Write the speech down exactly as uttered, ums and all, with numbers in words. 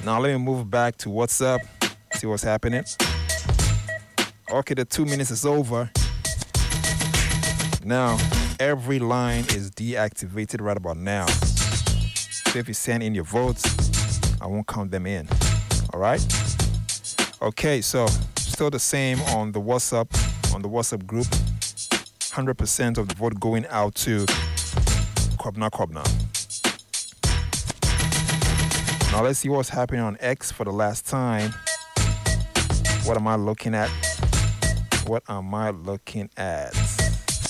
Now let me move back to WhatsApp, see what's happening. Okay, the two minutes is over. Now, every line is deactivated right about now. So if you send in your votes, I won't count them in. All right? Okay, so still the same on the WhatsApp, on the WhatsApp group. one hundred percent of the vote going out to Kwabna Kwabna. Now let's see what's happening on X for the last time. What am I looking at? What am I looking at?